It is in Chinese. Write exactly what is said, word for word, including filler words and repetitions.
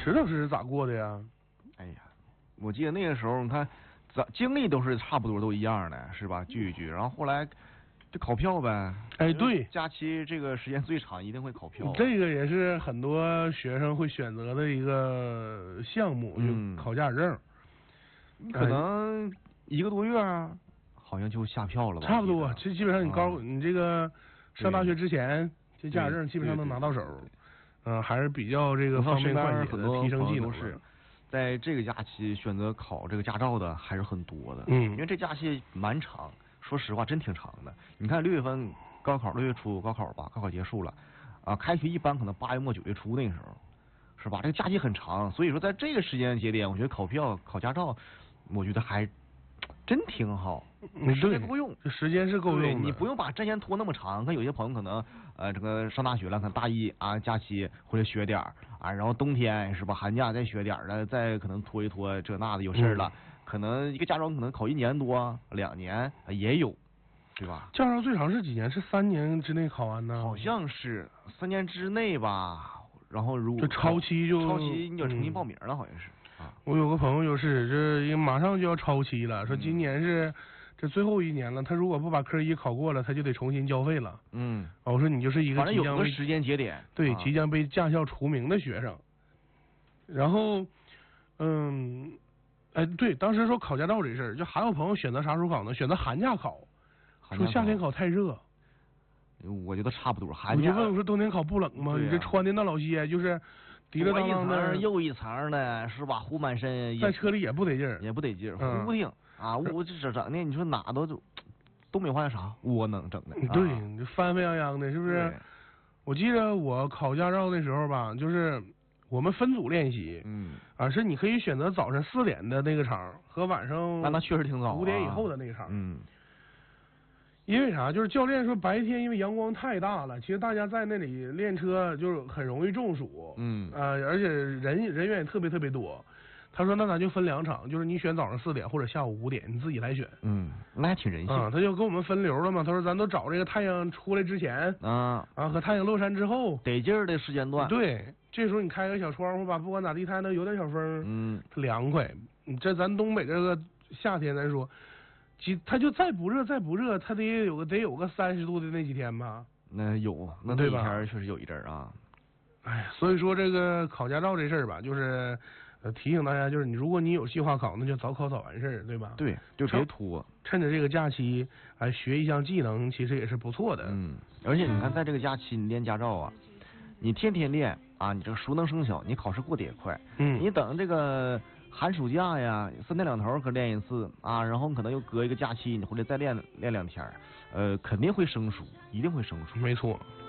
石老师是咋过的呀？ 哎呀，我记得那个时候他咋经历都是差不多都一样的，是吧？聚一聚，然后后来就考票呗。 哎，对， 假期这个时间最长，一定会考票、啊。 这个也是很多学生会选择的一个项目， 嗯、 就考驾驶证。 你可能一个多月啊，好像就下票了吧？ 差不多，这基本上你高、 啊、 你这个上大学之前，这驾驶证基本上能拿到手。嗯、呃，还是比较这个方便快捷的，提升技能是。在这个假期选择考这个驾照的还是很多的， 嗯， 因为这假期蛮长，说实话真挺长的。你看六月份高考，六月初高考吧，高考结束了，啊，开学一般可能八月末九月初那个时候，是吧？这个假期很长，所以说在这个时间节点，我觉得考票考驾照，我觉得还真挺好，时间够用， 时间是够用， 你不用把战线拖那么长。看有些朋友可能呃，这个上大学了，可能大一啊假期回来学点儿啊，然后冬天是吧，寒假再学点儿了，再可能拖一拖这那的有事儿了、嗯，可能一个驾照可能考一年多两年也有，对吧？ 驾照最长是几年？是三年之内考完呢？ 好像是三年之内吧。然后如果就超期就超期你要重新报名了，嗯、好像是。啊， 我有个朋友就是这马上就要超期了，说今年是这最后一年了，他如果不把科一考过了，他就得重新交费了。 嗯， 我说你就是一个即将被反正有个时间节点， 对、 啊， 即将被驾校除名的学生。然后，嗯，哎，对，当时说考驾照这事儿，就还有朋友选择啥时候考呢？选择寒假考， 寒假考说夏天考太热。 我觉得差不多，寒假。 我就问我说冬天考不冷吗？啊、你这穿的那老些就是滴了当当的， 又一层的，是吧？糊满身， 在车里也不得劲儿， 也不得劲儿， 嗯、 糊挺啊，我这整整的，你说哪都就东北话叫啥？窝囊整的。 对，你就翻翻扬扬的，是不是？我记得我考驾照的时候吧，就是我们分组练习， 嗯， 啊，是你可以选择早上四点的那个场和晚上， 那那确实挺早， 五点以后的那个场， 嗯。 因为啥？就是教练说白天因为阳光太大了，其实大家在那里练车就是很容易中暑， 嗯， 啊、呃，而且人人员也特别特别多。他说那咱就分两场，就是你选早上四点或者下午五点，你自己来选。 嗯，那还挺人性。 啊，他就跟我们分流了嘛。他说咱都找这个太阳出来之前， 啊啊和太阳落山之后得劲儿的时间段。 对，这时候你开个小窗户吧，不管咋地，它还能有点小风， 嗯， 凉快。你这咱东北这个夏天来说。几，它就再不热再不热，它得有个得有个三十度的那几天吧。 那有，那那几天确实有一阵儿啊。 哎，所以说这个考驾照这事儿吧，就是呃提醒大家，就是你如果你有计划考，那就早考早完事儿，对吧？ 对，就别拖。 趁着这个假期，哎，学一项技能，其实也是不错的。 嗯，而且你看，在这个假期你练驾照啊，你天天练啊，你这个熟能生巧，你考试过得也快。 嗯， 你等这个。寒暑假呀，三天两头可练一次啊，然后可能又隔一个假期，你回来再练练两天，呃，肯定会生疏，一定会生疏。 没错。